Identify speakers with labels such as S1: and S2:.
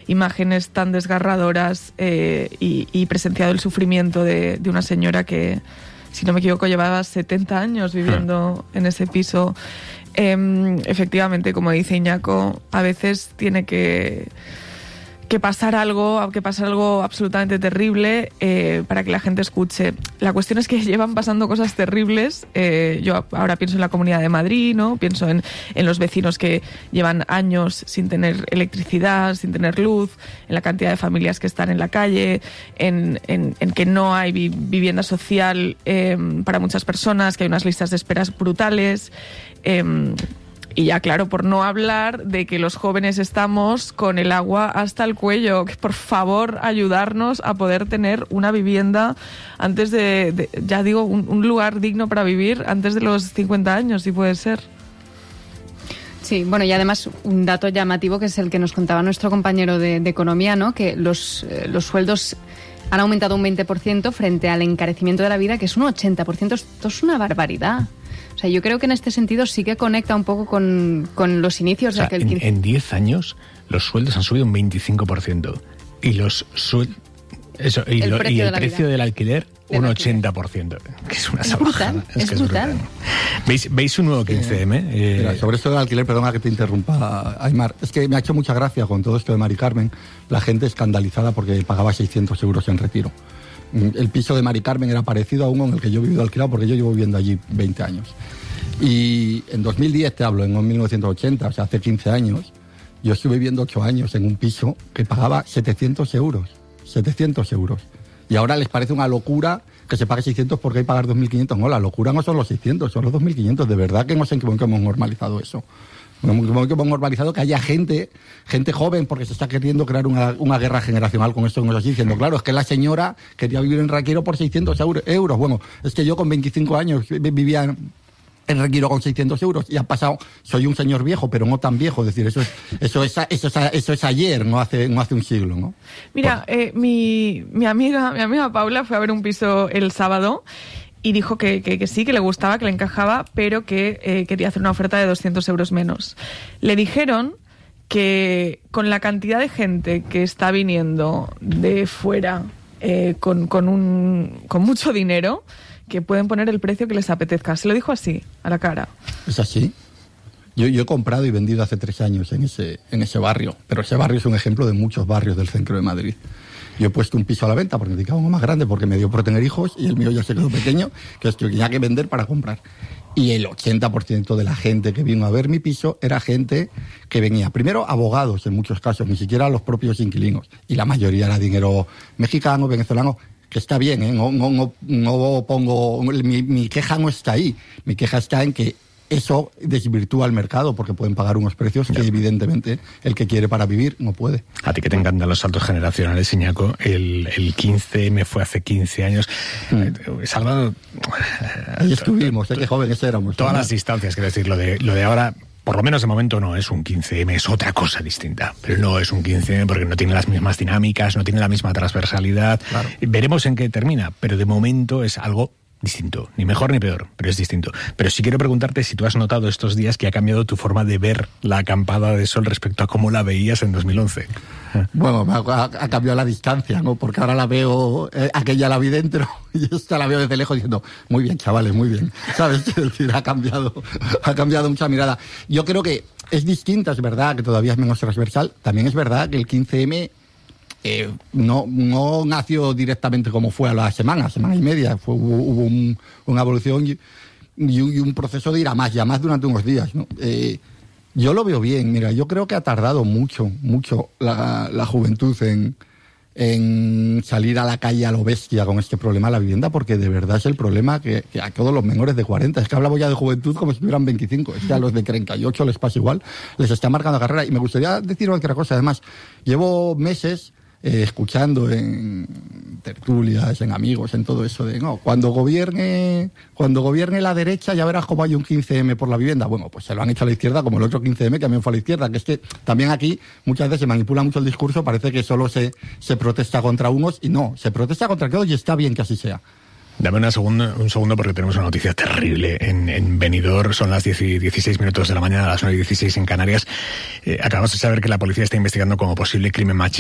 S1: imágenes tan desgarradoras y presenciado el sufrimiento de una señora que, si no me equivoco, llevaba 70 años viviendo en ese piso. Efectivamente, como dice Iñaco, a veces tiene que pasar algo absolutamente terrible para que la gente escuche. La cuestión es que llevan pasando cosas terribles. Yo ahora pienso en la Comunidad de Madrid, ¿no? Pienso en los vecinos que llevan años sin tener electricidad, sin tener luz, en la cantidad de familias que están en la calle, en que no hay vivienda social para muchas personas, que hay unas listas de esperas brutales. Y ya, claro, por no hablar de que los jóvenes estamos con el agua hasta el cuello. Que por favor, ayudarnos a poder tener una vivienda antes de ya digo, un lugar digno para vivir antes de los 50 años, si puede ser.
S2: Sí, bueno, y además un dato llamativo que es el que nos contaba nuestro compañero de Economía, ¿no? Que los sueldos han aumentado un 20% frente al encarecimiento de la vida, que es un 80%. Esto es una barbaridad. O sea, yo creo que en este sentido sí que conecta un poco con los inicios de aquel 15.
S3: En 10 años los sueldos han subido un 25% y el precio del alquiler un 80%, que es una salvajada.
S2: Es brutal.
S3: ¿Veis un nuevo 15M?
S4: Mira, sobre esto del alquiler, perdona que te interrumpa, Aimar, es que me ha hecho mucha gracia con todo esto de Mari Carmen, la gente escandalizada porque pagaba 600 euros en retiro. El piso de Mari Carmen era parecido a uno en el que yo he vivido alquilado porque yo llevo viviendo allí 20 años. Y en 2010, te hablo, en 1980, o sea, hace 15 años, yo estuve viviendo 8 años en un piso que pagaba 700 euros. 700 euros. Y ahora les parece una locura que se pague 600 porque hay que pagar 2.500. No, la locura no son los 600, son los 2.500. De verdad que no sé en qué momento hemos normalizado eso. Hemos normalizado que haya gente joven, porque se está queriendo crear una guerra generacional con esto, así diciendo, claro, es que la señora quería vivir en Reguero por 600 euros. Bueno, es que yo con 25 años vivía en Reguero con 600 euros y ha pasado, soy un señor viejo, pero no tan viejo, es decir, eso es ayer, no hace un siglo, ¿no?
S1: Mira, mi amiga Paula fue a ver un piso el sábado y dijo que sí, que le gustaba, que le encajaba, pero que quería hacer una oferta de 200 euros menos. Le dijeron que con la cantidad de gente que está viniendo de fuera con mucho dinero, que pueden poner el precio que les apetezca. Se lo dijo así, a la cara.
S4: ¿Es así? Yo he comprado y vendido hace 3 años en ese barrio, pero ese barrio es un ejemplo de muchos barrios del centro de Madrid. Yo he puesto un piso a la venta porque necesitaba uno más grande porque me dio por tener hijos y el mío ya se quedó pequeño, que es que tenía que vender para comprar. Y el 80% de la gente que vino a ver mi piso era gente que venía, primero abogados en muchos casos, ni siquiera los propios inquilinos. Y la mayoría era dinero mexicano, venezolano, que está bien, ¿eh? No pongo, mi queja no está ahí. Mi queja está en que eso desvirtúa el mercado porque pueden pagar unos precios que evidentemente el que quiere para vivir no puede.
S3: A ti que te encantan los saltos generacionales, Iñaco, el 15M fue hace 15 años. Salvador,
S4: ahí estuvimos, qué jóvenes éramos.
S3: Todas las distancias, quiero decir, lo de ahora, por lo menos de momento no es un 15M, es otra cosa distinta. Pero no es un 15M porque no tiene las mismas dinámicas, no tiene la misma transversalidad. Claro. Veremos en qué termina, pero de momento es algo distinto, ni mejor ni peor, pero es distinto. Pero sí quiero preguntarte si tú has notado estos días que ha cambiado tu forma de ver la acampada de sol respecto a cómo la veías en 2011.
S4: Bueno, ha cambiado la distancia, ¿no? Porque ahora la veo, aquella la vi dentro y esta la veo desde lejos diciendo, muy bien, chavales, muy bien. ¿Sabes? Es decir, ha cambiado mucha mirada. Yo creo que es distinta, es verdad que todavía es menos transversal. También es verdad que el 15M no nació directamente como fue a la semana y media. Hubo una evolución y un proceso de ir a más durante unos días, ¿no? Yo lo veo bien. Mira, yo creo que ha tardado mucho la juventud en salir a la calle a lo bestia con este problema de la vivienda, porque de verdad es el problema que a todos los menores de 40, es que hablamos ya de juventud como si tuvieran 25, es que a los de 38 les pasa igual, les está marcando carrera. Y me gustaría decir otra cosa, además, llevo meses escuchando en tertulias, en amigos, en todo eso de, no, cuando gobierne la derecha ya verás cómo hay un 15M por la vivienda. Bueno, pues se lo han hecho a la izquierda, como el otro 15M que también fue a la izquierda, que es que también aquí muchas veces se manipula mucho el discurso, parece que solo se protesta contra unos y no, se protesta contra todos y está bien que así sea.
S3: Dame un segundo porque tenemos una noticia terrible en Benidorm. Son las 10 y 16 minutos de la mañana, a las 9 y 16 en Canarias. Acabamos de saber que la policía está investigando como posible crimen machista